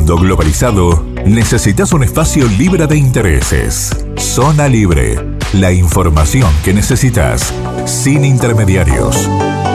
mundo globalizado, necesitas un espacio libre de intereses. Zona Libre. La información que necesitas, sin intermediarios.